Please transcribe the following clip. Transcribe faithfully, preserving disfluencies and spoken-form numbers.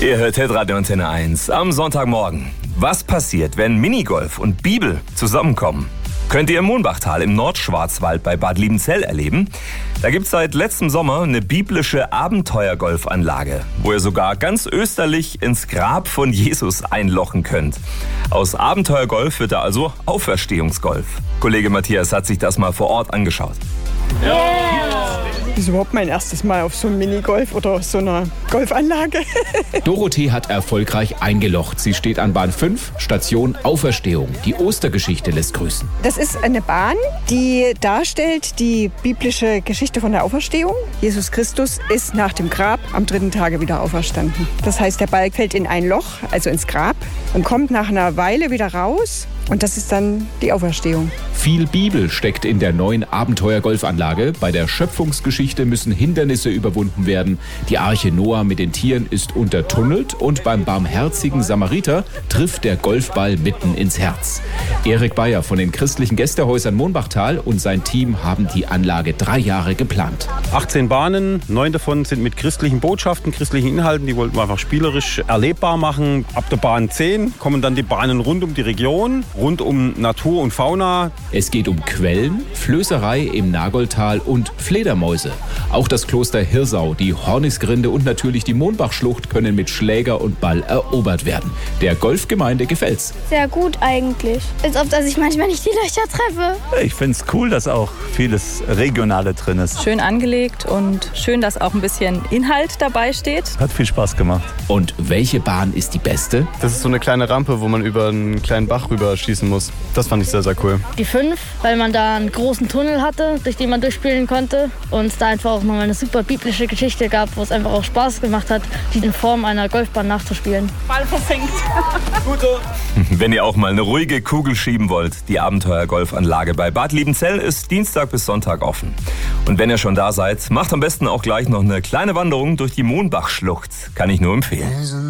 Ihr hört Hitradio Antenne eins am Sonntagmorgen. Was passiert, wenn Minigolf und Bibel zusammenkommen? Könnt ihr im Mohnbachtal im Nordschwarzwald bei Bad Liebenzell erleben. Da gibt es seit letztem Sommer eine biblische Abenteuergolfanlage, wo ihr sogar ganz österlich ins Grab von Jesus einlochen könnt. Aus Abenteuergolf wird da also Auferstehungsgolf. Kollege Matthias hat sich das mal vor Ort angeschaut. Ja. Das ist überhaupt mein erstes Mal auf so einem Minigolf oder auf so einer Golfanlage. Dorothee hat erfolgreich eingelocht. Sie steht an Bahn fünf, Station Auferstehung. Die Ostergeschichte lässt grüßen. Das ist eine Bahn, die darstellt die biblische Geschichte von der Auferstehung. Jesus Christus ist nach dem Grab am dritten Tage wieder auferstanden. Das heißt, der Ball fällt in ein Loch, also ins Grab, und kommt nach einer Weile wieder raus. Und das ist dann die Auferstehung. Viel Bibel steckt in der neuen Abenteuer-Golfanlage. Bei der Schöpfungsgeschichte müssen Hindernisse überwunden werden. Die Arche Noah mit den Tieren ist untertunnelt und beim barmherzigen Samariter trifft der Golfball mitten ins Herz. Erik Bayer von den christlichen Gästehäusern Mohnbachtal und sein Team haben die Anlage drei Jahre geplant. achtzehn Bahnen, neun davon sind mit christlichen Botschaften, christlichen Inhalten. Die wollten wir einfach spielerisch erlebbar machen. Ab der Bahn zehn kommen dann die Bahnen rund um die Region, rund um Natur und Fauna. Es geht um Quellen, Flößerei im Nagoldtal und Fledermäuse. Auch das Kloster Hirsau, die Hornisgrinde und natürlich die Mohnbachschlucht können mit Schläger und Ball erobert werden. Der Golfgemeinde gefällt's. Sehr gut eigentlich. Als ob dass ich manchmal nicht die Löcher treffe. Ich finde es cool, dass auch vieles Regionale drin ist. Schön angelegt und schön, dass auch ein bisschen Inhalt dabei steht. Hat viel Spaß gemacht. Und welche Bahn ist die beste? Das ist so eine kleine Rampe, wo man über einen kleinen Bach rüber schießen muss. Das fand ich sehr, sehr cool. Die fünf, weil man da einen großen Tunnel hatte, durch den man durchspielen konnte. Und es da einfach auch nochmal eine super biblische Geschichte gab, wo es einfach auch Spaß gemacht hat, die in Form einer Golfbahn nachzuspielen. Ball versenkt. Wenn ihr auch mal eine ruhige Kugel schieben wollt, die Abenteuer-Golfanlage bei Bad Liebenzell ist Dienstag bis Sonntag offen. Und wenn ihr schon da seid, macht am besten auch gleich noch eine kleine Wanderung durch die Mohnbachschlucht. Kann ich nur empfehlen.